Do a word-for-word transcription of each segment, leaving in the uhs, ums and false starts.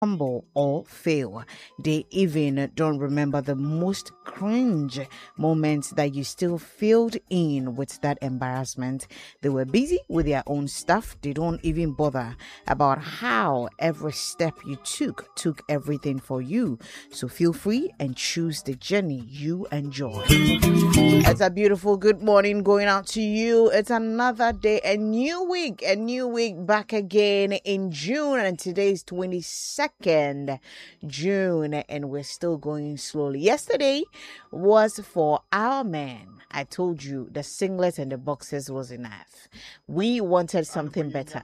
humble or fail. They even don't remember the most cringe moments that you still filled in with that embarrassment. They were busy with their own stuff. They don't even bother about how every step you took took everything for you. So feel free and choose the journey you enjoy. It's a beautiful good morning going out to you. It's another day, a new week, a new week back again in June, and today is twenty-second June, and we're still going slowly. Yesterday was for our man. I told you the singlet and the boxers was enough. We wanted something better.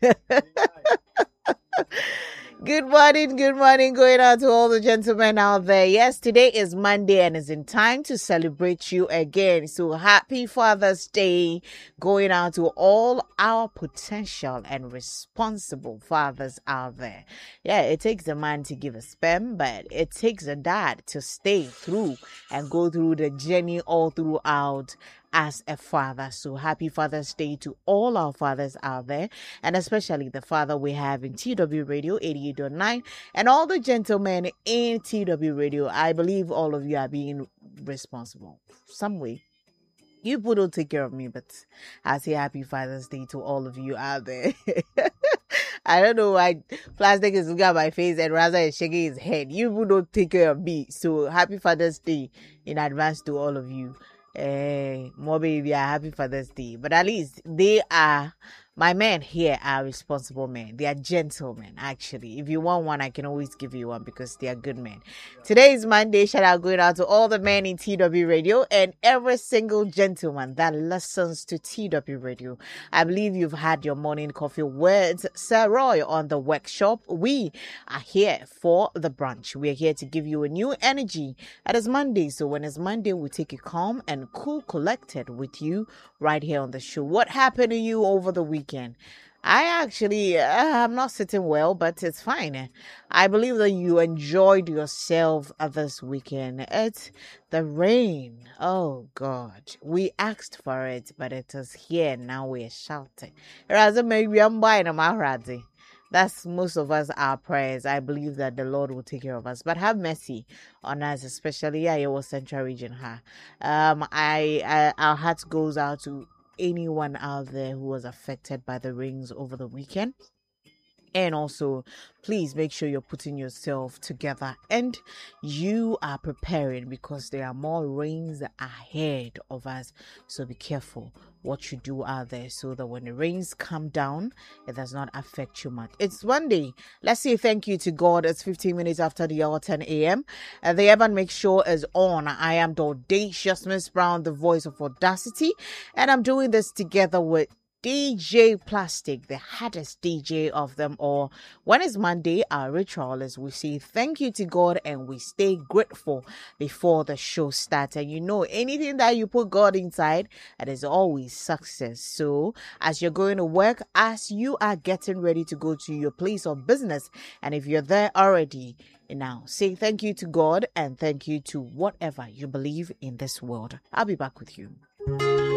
Good morning, good morning, going out to all the gentlemen out there. Yes, today is Monday and it's in time to celebrate you again. So happy Father's Day going out to all our potential and responsible fathers out there. Yeah, it takes a man to give a sperm, but it takes a dad to stay through and go through the journey all throughout as a father. So happy Father's Day to all our fathers out there, and especially the father we have in T W Radio eighty-eight point nine and all the gentlemen in T W Radio. I believe all of you are being responsible some way. You people don't take care of me, but I say happy Father's Day to all of you out there. I don't know why Plastic is looking at my face and Raza is shaking his head. You people don't take care of me. So happy Father's Day in advance to all of you. Eh, more baby, a happy Father's Day. But at least they are, my men here are responsible men. They are gentlemen, actually. If you want one, I can always give you one because they are good men. Today is Monday. Shout out going out to all the men in T W Radio and every single gentleman that listens to T W Radio. I believe you've had your morning coffee with Sir Roy on the workshop. We are here for the brunch. We are here to give you a new energy. It is Monday, so when it's Monday, we take it calm and cool, collected with you right here on the show. What happened to you over the weekend? I actually, uh, I'm not sitting well, but it's fine. I believe that you enjoyed yourself this weekend. It's the rain. Oh God, we asked for it, but it is here. Now we're shouting. Rather, maybe I'm buying a Maharati. That's most of us, our prayers. I believe that the Lord will take care of us. But have mercy on us, especially Iowa Central Region. Huh? Um, I, I our heart goes out to anyone out there who was affected by the rains over the weekend. And also, please make sure you're putting yourself together and you are preparing because there are more rains ahead of us. So be careful what you do out there so that when the rains come down, it does not affect you much. It's Monday. Let's say thank you to God. It's fifteen minutes after the hour, ten a.m. And the Urban Make Sure is on. I am the audacious Miss Brown, the voice of audacity. And I'm doing this together with D J Plastic, the hardest D J of them all. When it's Monday, our ritual is we say thank you to God and we stay grateful before the show starts. And you know, anything that you put God inside, it is always success. So as you're going to work, as you are getting ready to go to your place of business, and if you're there already, now say thank you to God and thank you to whatever you believe in this world. I'll be back with you.